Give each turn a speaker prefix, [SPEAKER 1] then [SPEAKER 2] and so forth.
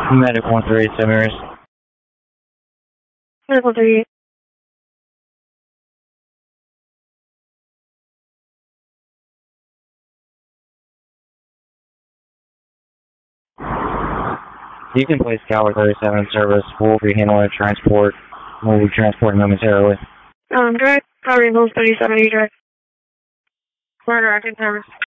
[SPEAKER 1] Medic 138, Semiris.
[SPEAKER 2] Medic 138.
[SPEAKER 1] You can place Tower 37 in service. We'll be handling transport. We'll be transporting momentarily.
[SPEAKER 2] Direct, Tower Ambulance 37, direct. Corridor, active service.